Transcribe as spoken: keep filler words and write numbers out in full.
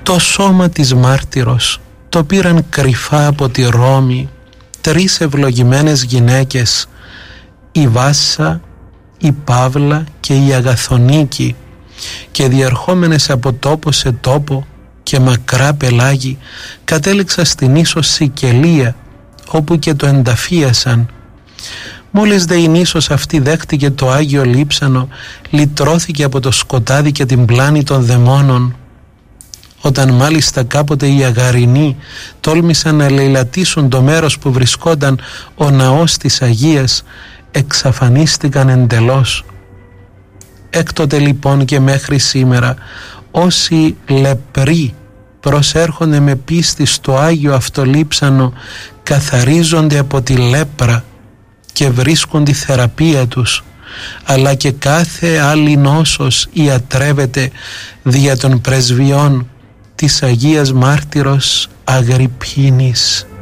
Το σώμα της μάρτυρος το πήραν κρυφά από τη Ρώμη τρεις ευλογημένες γυναίκες, η Βάσσα, η Παύλα και η Αγαθονίκη, και διερχόμενες από τόπο σε τόπο και μακρά πελάγη κατέληξα στην ίσο Σικελία, όπου και το ενταφίασαν. Μόλις δε η νήσος αυτή δέχτηκε το Άγιο Λείψανο, λυτρώθηκε από το σκοτάδι και την πλάνη των δαιμόνων. Όταν μάλιστα κάποτε οι Αγαρινοί τόλμησαν να λαιλατίσουν το μέρος που βρισκόταν ο ναός της Αγίας, εξαφανίστηκαν εντελώς. Έκτοτε λοιπόν και μέχρι σήμερα όσοι λεπροί προσέρχονται με πίστη στο Άγιο αυτό λείψανο καθαρίζονται από τη λέπρα και βρίσκουν τη θεραπεία τους, αλλά και κάθε άλλη νόσος ιατρεύεται δια των πρεσβειών της Αγίας Μάρτυρος Αγριπίνης.